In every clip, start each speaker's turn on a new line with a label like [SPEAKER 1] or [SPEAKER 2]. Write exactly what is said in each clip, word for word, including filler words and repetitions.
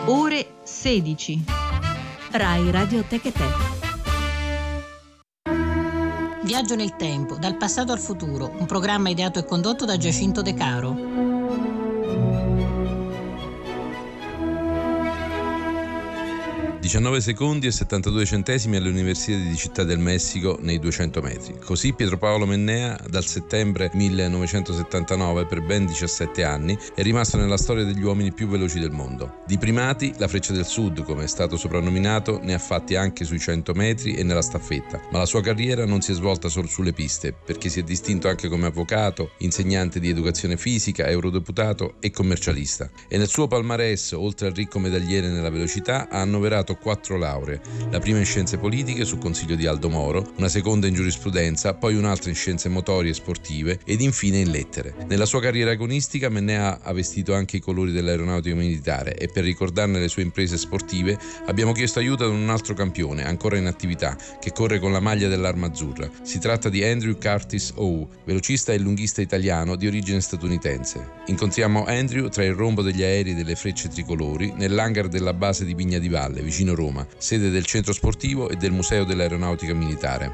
[SPEAKER 1] Ore sedici. Rai Radioteca Te.
[SPEAKER 2] Viaggio nel tempo, dal passato al futuro, un programma ideato e condotto da Giacinto De Caro.
[SPEAKER 3] diciannove secondi e settantadue centesimi alle Universiadi di Città del Messico nei duecento metri. Così Pietro Paolo Mennea, dal settembre millenovecentosettantanove per ben diciassette anni, è rimasto nella storia degli uomini più veloci del mondo. Di primati, la Freccia del Sud, come è stato soprannominato, ne ha fatti anche sui cento metri e nella staffetta, ma la sua carriera non si è svolta solo sulle piste, perché si è distinto anche come avvocato, insegnante di educazione fisica, eurodeputato e commercialista. E nel suo palmarès, oltre al ricco medagliere nella velocità, ha annoverato quattro lauree, la prima in scienze politiche su consiglio di Aldo Moro, una seconda in giurisprudenza, poi un'altra in scienze motorie e sportive ed infine in lettere. Nella sua carriera agonistica Mennea ha vestito anche i colori dell'aeronautica militare e per ricordarne le sue imprese sportive abbiamo chiesto aiuto ad un altro campione ancora in attività che corre con la maglia dell'Arma Azzurra. Si tratta di Andrew Curtis Howe, velocista e lunghista italiano di origine statunitense. Incontriamo Andrew tra il rombo degli aerei delle frecce tricolori nell'hangar della base di Vigna di Valle, vicino Roma, sede del centro sportivo e del Museo dell'Aeronautica Militare.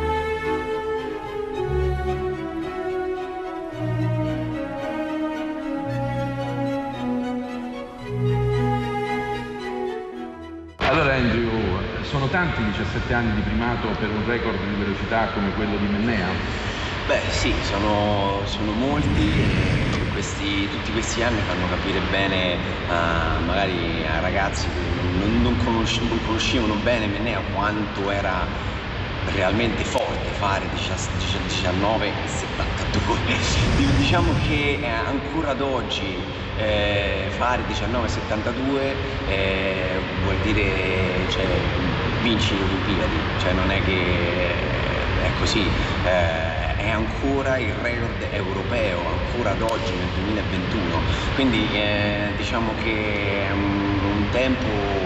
[SPEAKER 4] Allora Andrew, sono tanti diciassette anni di primato per un record di velocità come quello di Mennea?
[SPEAKER 5] Beh sì, sono, sono molti. Questi, tutti questi anni fanno capire bene uh, magari a ragazzi che non, non, conosci, non conoscevano bene Mennea quanto era realmente forte fare diciannove e settantadue. Diciamo che eh, ancora ad oggi eh, fare diciannove e settantadue eh, vuol dire cioè, vinci le Olimpiadi, cioè non è che è così. Eh, è ancora il record europeo, ancora ad oggi nel duemilaventuno, quindi eh, diciamo che è un, un tempo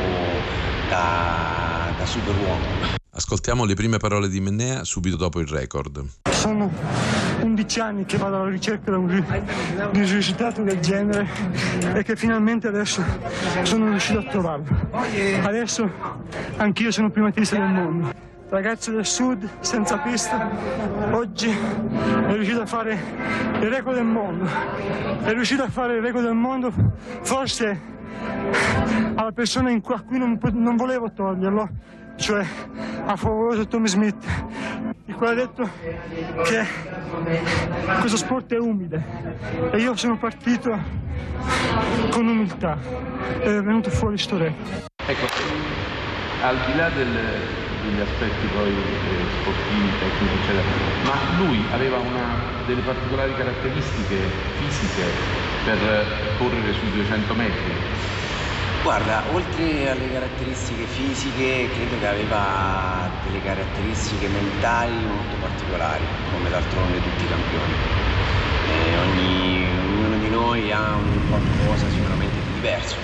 [SPEAKER 5] da, da superuomo.
[SPEAKER 3] Ascoltiamo le prime parole di Mennea subito dopo il record.
[SPEAKER 6] Sono undici anni che vado alla ricerca di un, di un risultato del genere e che finalmente adesso sono riuscito a trovarlo. Adesso anch'io sono primatista del mondo. Ragazzo del sud, senza pista, oggi è riuscito a fare il record del mondo. È riuscito a fare il record del mondo forse alla persona in cui, a cui non, non volevo toglierlo, cioè a favore di Tommy Smith, il quale ha detto che questo sport è umile e io sono partito con umiltà ed è venuto fuori sto record.
[SPEAKER 4] Ecco, al di là del... degli aspetti poi eh, sportivi, tecnici eccetera, ma lui aveva una delle particolari caratteristiche fisiche per correre sui duecento metri.
[SPEAKER 5] Guarda, oltre alle caratteristiche fisiche credo che aveva delle caratteristiche mentali molto particolari, come d'altronde tutti i campioni. E ogni, ognuno di noi ha un qualcosa sicuramente di diverso.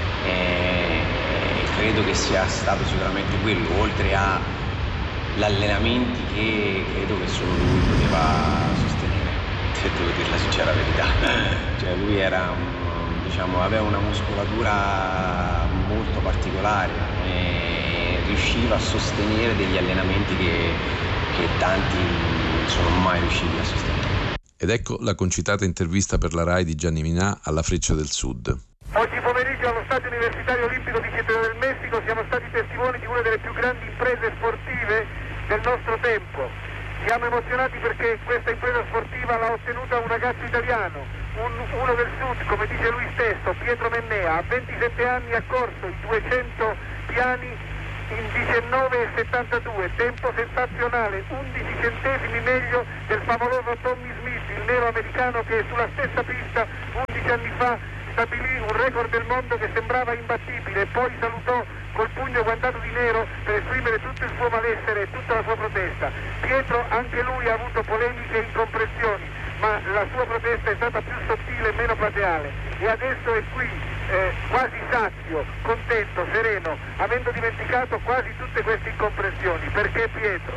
[SPEAKER 5] E, credo che sia stato sicuramente quello, oltre agli allenamenti che credo che solo lui poteva sostenere, se devo dire la sincera verità. Cioè lui era un, diciamo, aveva una muscolatura molto particolare e riusciva a sostenere degli allenamenti che, che tanti non sono mai riusciti a sostenere.
[SPEAKER 3] Ed ecco la concitata intervista per la Rai di Gianni Minà alla Freccia del Sud.
[SPEAKER 7] Oggi pomeriggio allo Stadio Universitario Olimpico di Città del Messico siamo stati testimoni di una delle più grandi imprese sportive del nostro tempo. Siamo emozionati perché questa impresa sportiva l'ha ottenuta un ragazzo italiano, un, uno del sud, come dice lui stesso, Pietro Mennea. A ventisette anni ha corso i duecento piani in diciannove e settantadue, tempo sensazionale, undici centesimi meglio del favoloso Tommy Smith, il nero americano che sulla stessa pista undici anni fa stabilì un record del mondo che sembrava imbattibile e poi salutò col pugno guantato di nero per esprimere tutto il suo malessere e tutta la sua protesta. Pietro anche lui ha avuto polemiche e incomprensioni, ma la sua protesta è stata più sottile e meno plateale e adesso è qui eh, quasi sazio, contento, sereno, avendo dimenticato quasi tutte queste incomprensioni. Perché Pietro?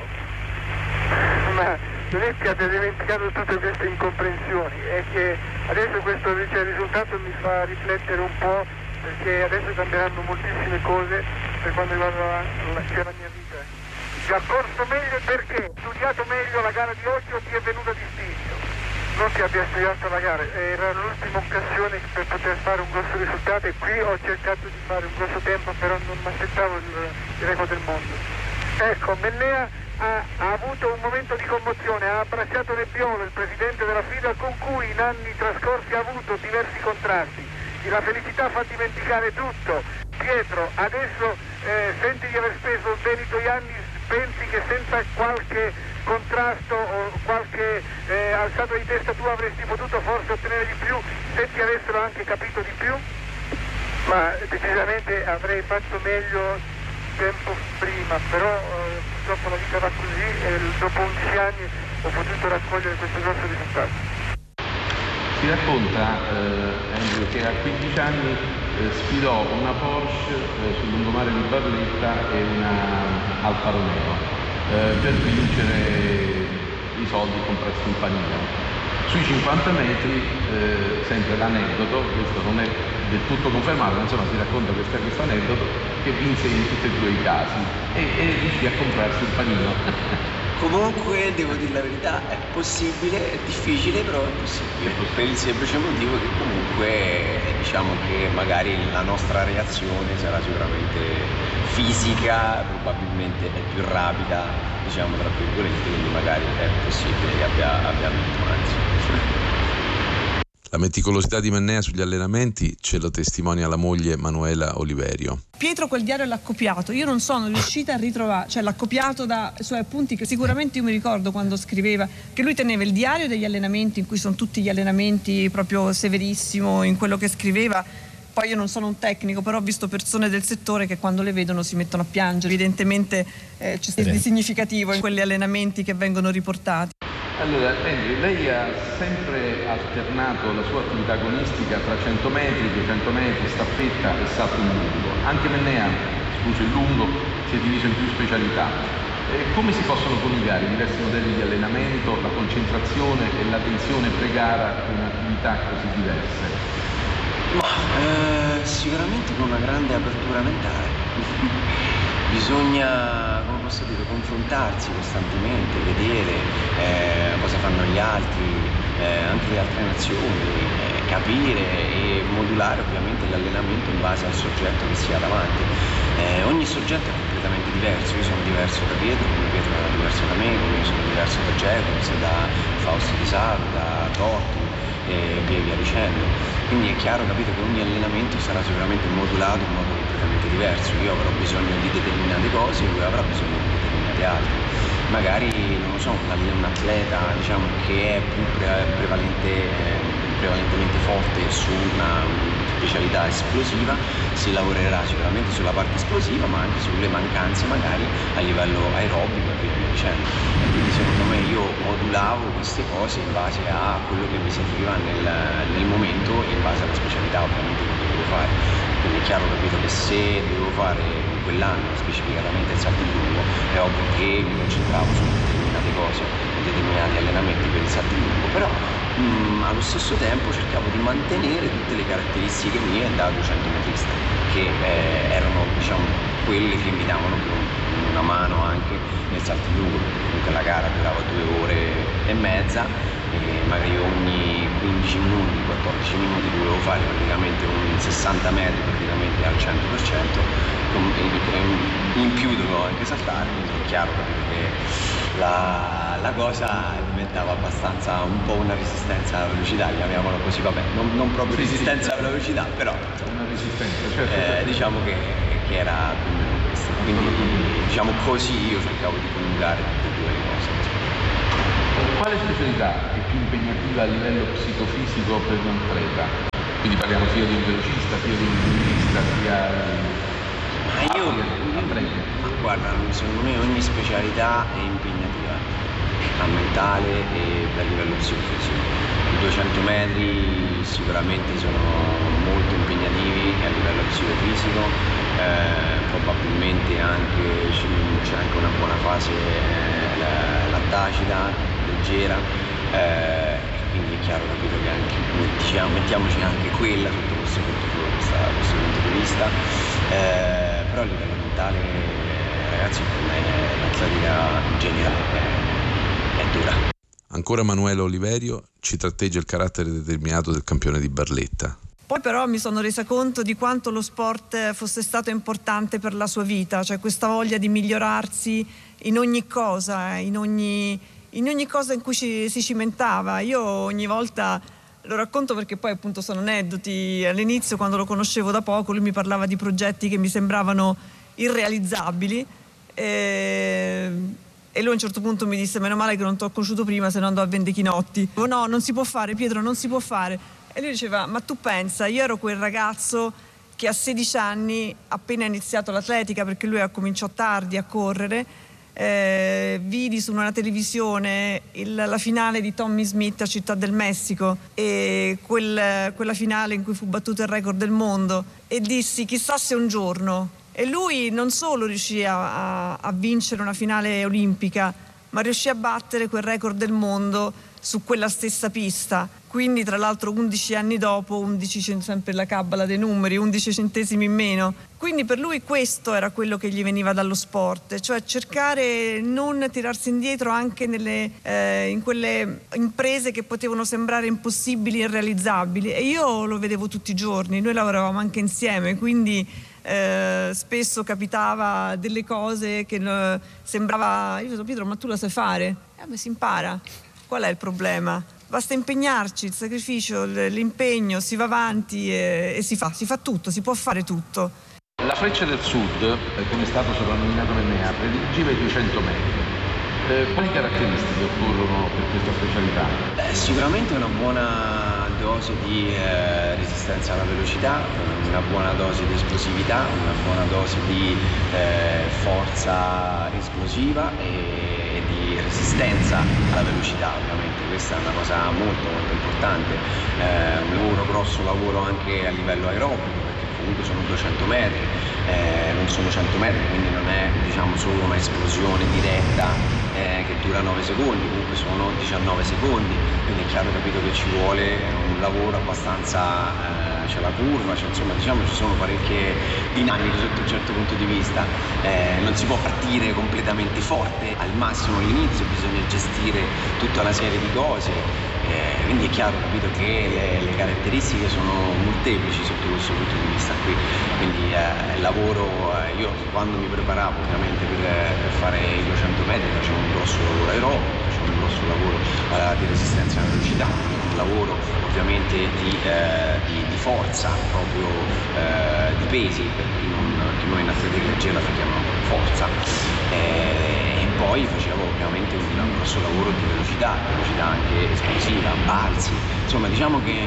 [SPEAKER 7] Ma non è che abbia dimenticato tutte queste incomprensioni, è che adesso questo cioè, il risultato mi fa riflettere un po' perché adesso cambieranno moltissime cose per quanto riguarda la, la, la mia vita. Ti ha corso meglio perché? Studiato meglio la gara di oggi o ti è venuta di stizio? Non ti abbia studiato la gara, era l'ultima occasione per poter fare un grosso risultato e qui ho cercato di fare un grosso tempo, però non mi aspettavo il, il record del mondo. Ecco, Mennea ha, ha avuto un momento di commozione, ha abbracciato Nebbiolo, il presidente della FIDA, con cui in anni trascorsi ha avuto diversi contrasti. E la felicità fa dimenticare tutto. Pietro, adesso eh, senti di aver speso debito gli anni, pensi che senza qualche contrasto o qualche eh, alzato di testa tu avresti potuto forse ottenere di più se ti avessero anche capito di più? Ma decisamente avrei fatto meglio tempo prima, però eh, purtroppo la vita va così e dopo undici anni ho potuto raccogliere questo grosso risultato.
[SPEAKER 4] Si racconta, eh, Andrew, che a quindici anni eh, sfidò una Porsche eh, sul lungomare di Barletta e una Alfa Romeo eh, per vincere i soldi e comprarsi un panino. Sui cinquanta metri, eh, sempre l'aneddoto, questo non è del tutto confermato, ma insomma si racconta questo, questo aneddoto, che vinse in tutti e due i casi e, e riuscì a comprarsi un panino.
[SPEAKER 5] Comunque devo dire la verità, è possibile, è difficile, però è possibile, per il semplice motivo che comunque diciamo che magari la nostra reazione sarà sicuramente fisica, probabilmente è più rapida, diciamo tra virgolette, quindi magari è possibile che abbia, abbia vinto, anzi.
[SPEAKER 3] La meticolosità di Mennea sugli allenamenti ce lo testimonia la moglie Manuela Oliverio.
[SPEAKER 8] Pietro quel diario l'ha copiato, io non sono riuscita a ritrovare, cioè l'ha copiato da suoi appunti che sicuramente io mi ricordo quando scriveva che lui teneva il diario degli allenamenti in cui sono tutti gli allenamenti proprio severissimo in quello che scriveva. Poi io non sono un tecnico, però ho visto persone del settore che quando le vedono si mettono a piangere. Evidentemente eh, c'è di significativo in quegli allenamenti che vengono riportati.
[SPEAKER 4] Allora, Andrew, lei ha sempre alternato la sua attività agonistica tra cento metri, duecento metri, staffetta e salto in lungo. Anche Mennea, escluso il lungo, si è diviso in più specialità. E come si possono coniugare i diversi modelli di allenamento, la concentrazione e la tensione pre-gara con attività così diverse?
[SPEAKER 5] Ma eh, sicuramente con una grande apertura mentale. Bisogna, come posso dire, confrontarsi costantemente, vedere eh, cosa fanno gli altri, eh, anche le altre nazioni, eh, capire e modulare ovviamente l'allenamento in base al soggetto che si ha davanti. Eh, ogni soggetto è completamente diverso, io sono diverso da Pietro, come Pietro era diverso da me, come io sono diverso da Jacobs, da Fausto Di Salo, da Totti e via via dicendo. Quindi è chiaro, capito, che ogni allenamento sarà sicuramente modulato in modo completamente diverso. Io avrò bisogno di determinate cose e lui avrà bisogno di determinate altre. Magari, non lo so, un, un atleta diciamo che è più pre- prevalente, eh, prevalentemente forte su una specialità esplosiva, si lavorerà sicuramente sulla parte esplosiva ma anche sulle mancanze magari a livello aerobico e via dicendo. E quindi secondo me io modulavo queste cose in base a quello che mi serviva nel, nel momento e in base alla specialità ovviamente che dovevo fare. Quindi è chiaro, capito, che se dovevo fare in quell'anno specificatamente il salto in lungo è ovvio che mi concentravo su determinate cose, determinati allenamenti per il salto in lungo, però mh, allo stesso tempo cercavo di mantenere tutte le caratteristiche mie da duecento metrista che eh, erano diciamo quelle che mi davano più una mano anche nel salto in lungo, perché comunque la gara durava due ore e mezza e magari ogni quindici minuti, quattordici minuti dovevo fare praticamente un sessanta metri praticamente al cento per cento, in più dovevo anche saltare, quindi è chiaro che la, la cosa diventava abbastanza un po' una resistenza alla velocità, chiamiamola così, vabbè, non, non proprio
[SPEAKER 4] sì,
[SPEAKER 5] resistenza
[SPEAKER 4] sì,
[SPEAKER 5] alla velocità, però
[SPEAKER 4] una resistenza, certo,
[SPEAKER 5] eh,
[SPEAKER 4] certo.
[SPEAKER 5] diciamo che, che era più o meno questo, quindi diciamo così io cercavo di coniugare tutte e due le cose.
[SPEAKER 4] Quale specialità è più impegnativa a livello psicofisico per un atleta? Quindi parliamo sia di un velocista, sia di un ginnista, sia
[SPEAKER 5] Ma io, ma guarda, secondo me ogni specialità è impegnativa, a mentale e a livello psicofisico. I duecento metri sicuramente sono molto impegnativi a livello psicofisico, eh, probabilmente anche c'è anche una buona fase eh, la, la tacita, leggera, eh, quindi è chiaro, capito, che anche mettiamo, mettiamoci anche quella sotto questo punto di vista. vita, eh, però a livello mentale, ragazzi, per me l'atletica in generale è, è dura.
[SPEAKER 3] Ancora Manuela Oliverio ci tratteggia il carattere determinato del campione di Barletta.
[SPEAKER 8] Poi però mi sono resa conto di quanto lo sport fosse stato importante per la sua vita, cioè questa voglia di migliorarsi in ogni cosa, in ogni, in ogni cosa in cui ci, si cimentava. Io ogni volta lo racconto perché poi appunto sono aneddoti. All'inizio, quando lo conoscevo da poco, lui mi parlava di progetti che mi sembravano irrealizzabili e, e lui a un certo punto mi disse: meno male che non ti ho conosciuto prima, se no andò a vendere chinotti. Oh, no, non si può fare, Pietro, non si può fare. E lui diceva: ma tu pensa, io ero quel ragazzo che a sedici anni, appena iniziato l'atletica, perché lui cominciò tardi a correre, eh, vidi su una televisione il, la finale di Tommy Smith a Città del Messico, e quel, quella finale in cui fu battuto il record del mondo, e dissi: chissà se un giorno. E lui non solo riuscì a, a, a vincere una finale olimpica, ma riuscì a battere quel record del mondo su quella stessa pista. Quindi tra l'altro undici anni dopo, undici, sempre la cabala dei numeri, undici centesimi in meno. Quindi per lui questo era quello che gli veniva dallo sport, cioè cercare non tirarsi indietro anche nelle, eh, in quelle imprese che potevano sembrare impossibili e irrealizzabili. E io lo vedevo tutti i giorni, noi lavoravamo anche insieme, quindi eh, spesso capitava delle cose che eh, sembrava, io dicevo: Pietro, ma tu la sai fare? Eh, beh, si impara. Qual è il problema? Basta impegnarci, il sacrificio, l'impegno, si va avanti e, e si fa, si fa tutto, si può fare tutto.
[SPEAKER 4] La Freccia del Sud, come è stato soprannominato Mennea, prediligeva i duecento metri. Eh, quali caratteristiche occorrono per questa specialità?
[SPEAKER 5] Beh, sicuramente una buona dose di eh, resistenza alla velocità, una buona dose di esplosività, una buona dose di eh, forza esplosiva e, e di resistenza alla velocità, ovviamente. Questa è una cosa molto molto importante. Eh, un lavoro, grosso lavoro anche a livello aerobico, perché comunque sono duecento metri, eh, non sono cento metri, quindi non è, diciamo, solo una esplosione diretta eh, che dura nove secondi, comunque sono diciannove secondi, quindi è chiaro, capito, che ci vuole un lavoro abbastanza, eh, c'è la curva, c'è, insomma, diciamo, ci sono parecchie dinamiche sotto un certo punto di vista, eh, non si può partire completamente forte al massimo all'inizio, bisogna gestire tutta una serie di cose. Eh, quindi è chiaro, capito, che le, le caratteristiche sono molteplici sotto questo punto di vista qui, quindi eh, il lavoro, eh, io quando mi preparavo ovviamente per, per fare i duecento metri facevo un grosso lavoro aerobico, facevo un grosso lavoro eh, di resistenza alla velocità, un lavoro ovviamente di, eh, di, di forza, proprio eh, di pesi, per chi non, che noi in atletica leggera la chiamiamo forza. Eh, Poi facevo ovviamente un, un grosso lavoro di velocità, velocità anche esplosiva, balzi, insomma diciamo che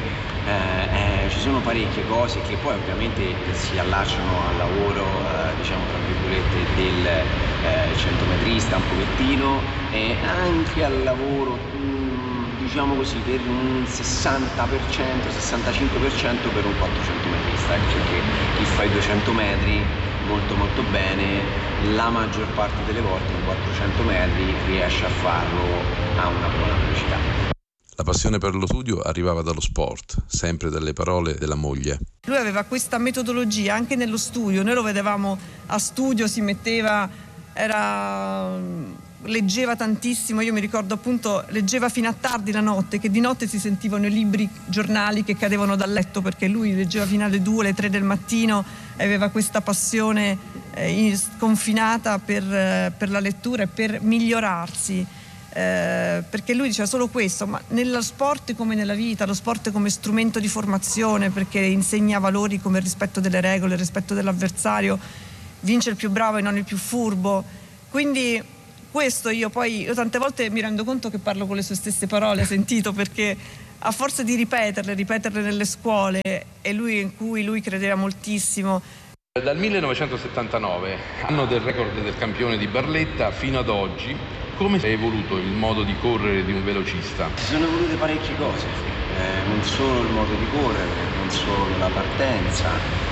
[SPEAKER 5] eh, eh, ci sono parecchie cose che poi ovviamente si allacciano al lavoro, eh, diciamo tra virgolette, del eh, centometrista un pochettino, e anche al lavoro, mh, diciamo così, per un sessanta per cento, sessantacinque per cento per un quattrocentometrista, ecco, perché chi fa i duecento metri molto molto bene, la maggior parte delle volte in quattrocento metri riesce a farlo a una buona velocità.
[SPEAKER 3] La passione per lo studio arrivava dallo sport, sempre dalle parole della moglie.
[SPEAKER 8] Lui aveva questa metodologia anche nello studio, noi lo vedevamo a studio, si metteva, era... leggeva tantissimo, io mi ricordo appunto leggeva fino a tardi la notte, che di notte si sentivano i libri, giornali che cadevano dal letto, perché lui leggeva fino alle due, alle tre del mattino, aveva questa passione eh, sconfinata per, eh, per la lettura e per migliorarsi, eh, perché lui diceva solo questo, ma nello sport come nella vita, lo sport come strumento di formazione, perché insegna valori come il rispetto delle regole, il rispetto dell'avversario, vince il più bravo e non il più furbo, quindi questo io poi io tante volte mi rendo conto che parlo con le sue stesse parole, sentito, perché a forza di ripeterle, ripeterle nelle scuole, e lui in cui lui credeva moltissimo.
[SPEAKER 4] Dal millenovecentosettantanove, anno del record del campione di Barletta, fino ad oggi, come è evoluto il modo di correre di un velocista?
[SPEAKER 5] Si sono evolute parecchie cose, eh, non solo il modo di correre, non solo la partenza,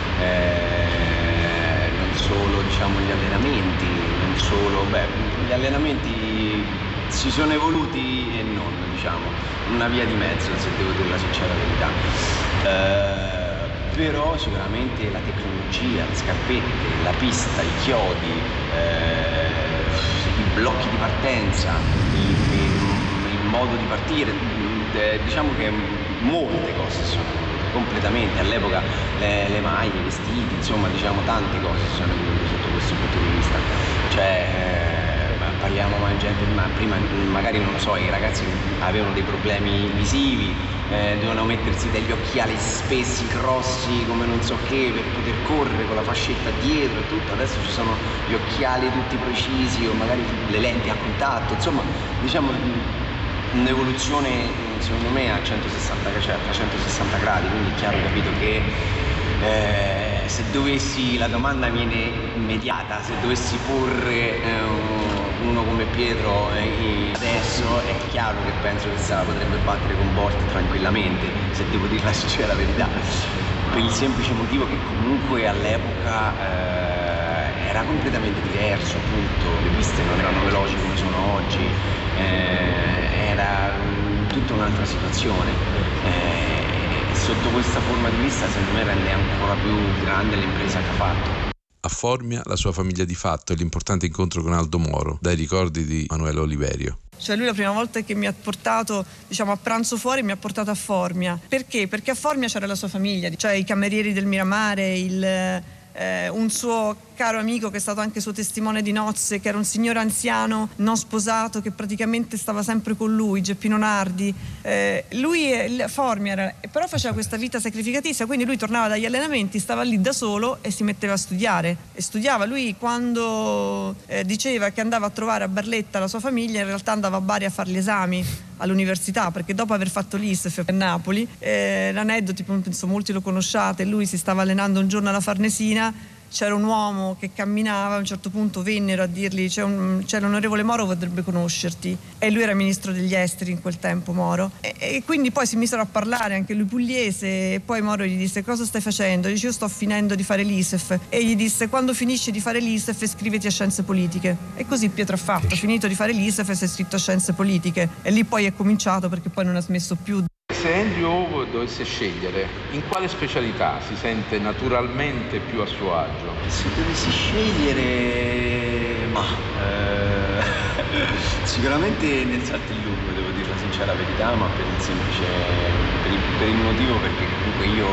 [SPEAKER 5] eh, non solo, diciamo, gli allenamenti, non solo, beh, gli allenamenti si sono evoluti e non, diciamo, una via di mezzo, se devo dire la sincera verità. Eh, però sicuramente la tecnologia, le scarpette, la pista, i chiodi, eh, i blocchi di partenza, il, il, il modo di partire, eh, diciamo che molte cose sono evolute completamente. All'epoca le, le maglie, i vestiti, insomma diciamo tante cose sono evolute sotto questo punto di vista. Cioè, eh, parliamo ma gente, ma prima magari non lo so, i ragazzi avevano dei problemi visivi, eh, dovevano mettersi degli occhiali spessi, grossi, come non so che, per poter correre con la fascetta dietro e tutto. Adesso ci sono gli occhiali tutti precisi o magari le lenti a contatto, insomma diciamo un'evoluzione secondo me a centosessanta, cioè a trecentosessanta gradi, quindi è chiaro, capito, che eh, se dovessi, la domanda viene immediata, se dovessi porre eh, uno come Pietro eh, adesso è chiaro che penso che se la potrebbe battere con Bolt tranquillamente, se devo dire la sincera verità, per il semplice motivo che comunque all'epoca eh, era completamente diverso, appunto, le piste non erano veloci come sono oggi, eh, era tutta un'altra situazione. Eh, sotto questa forma di vista secondo me rende ancora più grande l'impresa che ha fatto.
[SPEAKER 3] A Formia la sua famiglia di fatto e l'importante incontro con Aldo Moro, dai ricordi di Manuela Oliverio.
[SPEAKER 8] Cioè lui la prima volta che mi ha portato, diciamo, a pranzo fuori mi ha portato a Formia. Perché? Perché a Formia c'era la sua famiglia, cioè i camerieri del Miramare, il, eh, un suo caro amico che è stato anche suo testimone di nozze, che era un signore anziano non sposato che praticamente stava sempre con lui, Geppino Nardi. Eh, lui è Formia era, però faceva questa vita sacrificatissima, quindi lui tornava dagli allenamenti, stava lì da solo e si metteva a studiare e studiava. Lui quando eh, diceva che andava a trovare a Barletta la sua famiglia, in realtà andava a Bari a fare gli esami all'università, perché dopo aver fatto l'I S F a Napoli, eh, l'aneddoto, penso molti lo conosciate, lui si stava allenando un giorno alla Farnesina, c'era un uomo che camminava, a un certo punto vennero a dirgli c'è, un, c'è l'onorevole Moro, potrebbe conoscerti, e lui era ministro degli esteri in quel tempo, Moro, e, e quindi poi si misero a parlare, anche lui pugliese, e poi Moro gli disse: cosa stai facendo? Gli dice: io sto finendo di fare l'I S F, e gli disse: quando finisci di fare l'I S F iscriviti a Scienze Politiche. E così Pietro ha fatto, ha finito di fare l'I S F e si è iscritto a Scienze Politiche, e lì poi è cominciato, perché poi non ha smesso più.
[SPEAKER 4] Se Andrew dovesse scegliere, in quale specialità si sente naturalmente più a suo agio?
[SPEAKER 5] Se dovessi scegliere, ma eh, sicuramente nel salto in lungo, devo dire la sincera verità, ma per il semplice, per il, per il motivo perché comunque io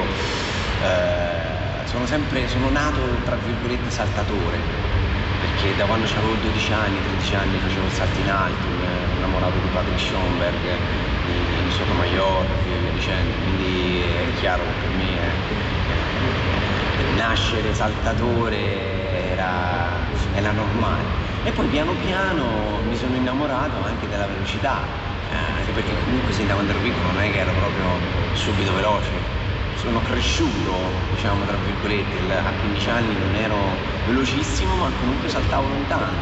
[SPEAKER 5] eh, sono sempre, sono nato tra virgolette saltatore, perché da quando avevo dodici anni, tredici anni facevo il salto in alto, innamorato di Patrick Schoenberg, di Sotomayor e via dicendo, quindi è chiaro che per me eh, nascere saltatore era, era normale. E poi piano piano mi sono innamorato anche della velocità, eh, anche perché comunque sin da quando ero piccolo non è che ero proprio subito veloce. Sono cresciuto, diciamo tra virgolette, a quindici anni non ero velocissimo, ma comunque saltavo lontano,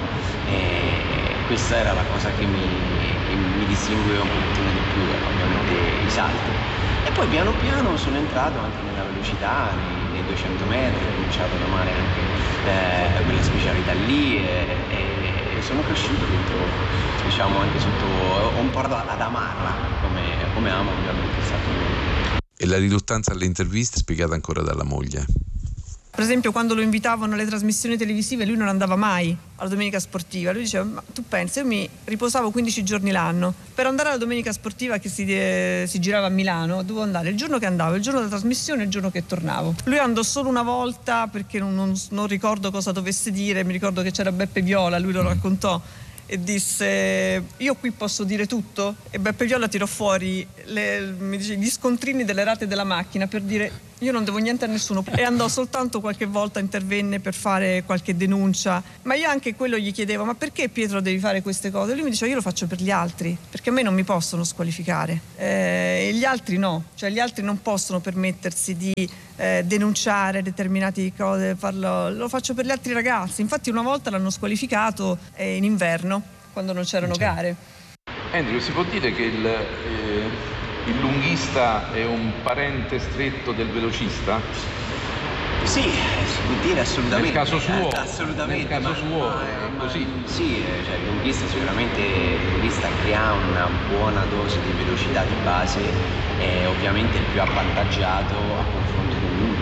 [SPEAKER 5] e questa era la cosa che mi, che mi distingueva un pochettino di più, ovviamente i salti. E poi piano piano sono entrato anche nella velocità, nei, nei duecento metri, ho cominciato ad amare anche eh, quella specialità lì, e, e, e sono cresciuto dentro, diciamo anche sotto, ho imparato ad amarla, come, come amo ovviamente il salto lungo.
[SPEAKER 3] E la riluttanza alle interviste spiegata ancora dalla moglie.
[SPEAKER 8] Per esempio, quando lo invitavano alle trasmissioni televisive, lui non andava mai alla domenica sportiva. Lui diceva: ma tu pensi, io mi riposavo quindici giorni l'anno, per andare alla domenica sportiva che si, eh, si girava a Milano, dovevo andare il giorno che andavo, il giorno della trasmissione e il giorno che tornavo. Lui andò solo una volta, perché non, non, non ricordo cosa dovesse dire, mi ricordo che c'era Beppe Viola, lui lo raccontò, e disse: io qui posso dire tutto? E Beppe Viola tirò fuori le, mi dice, gli scontrini delle rate della macchina per dire: io non devo niente a nessuno, e andò soltanto qualche volta, intervenne per fare qualche denuncia, ma io anche quello gli chiedevo: ma perché Pietro devi fare queste cose? E lui mi diceva: io lo faccio per gli altri, perché a me non mi possono squalificare, eh, e gli altri no, cioè gli altri non possono permettersi di eh, denunciare determinate cose, farlo, lo faccio per gli altri ragazzi. Infatti una volta l'hanno squalificato eh, in inverno, quando non c'erano gare.
[SPEAKER 4] Andrew, si può dire che il, eh, il lunghista è un parente stretto del velocista?
[SPEAKER 5] Sì, si può dire assolutamente.
[SPEAKER 4] Nel caso suo,
[SPEAKER 5] eh, assolutamente,
[SPEAKER 4] nel caso
[SPEAKER 5] ma,
[SPEAKER 4] suo
[SPEAKER 5] ma,
[SPEAKER 4] è
[SPEAKER 5] ma,
[SPEAKER 4] così.
[SPEAKER 5] Sì, cioè, il lunghista sicuramente il lunghista che ha una buona dose di velocità di base è ovviamente il più avvantaggiato a confronto di un lunghista.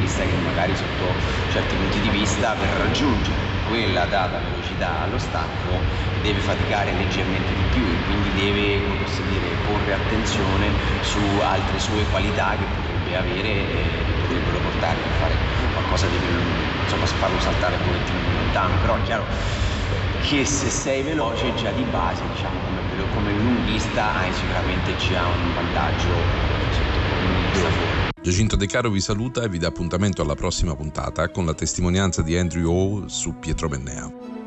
[SPEAKER 5] ciclista che magari sotto certi punti di vista per raggiungere quella data velocità allo stacco deve faticare leggermente di più e quindi deve, come posso dire, porre attenzione su altre sue qualità che potrebbe avere e potrebbero portarlo a fare qualcosa di più, insomma farlo saltare un pochettino più lontano. Però è chiaro che se sei veloce già di base, diciamo come, come lunghista hai sicuramente già un vantaggio sotto questa forma.
[SPEAKER 3] Giacinto De Caro vi saluta e vi dà appuntamento alla prossima puntata con la testimonianza di Andrew Howe su Pietro Mennea.